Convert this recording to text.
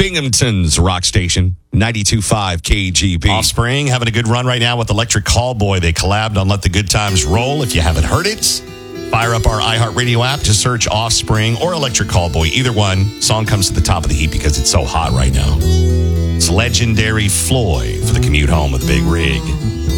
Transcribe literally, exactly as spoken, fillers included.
Binghamton's rock station, ninety-two point five K G P. Offspring having a good run right now with Electric Callboy. They collabed on Let the Good Times Roll. If you haven't heard it, fire up our iHeartRadio app to search Offspring or Electric Callboy. Either one, song comes to the top of the heap because it's so hot right now. It's legendary Floyd for the commute home with Big Rig.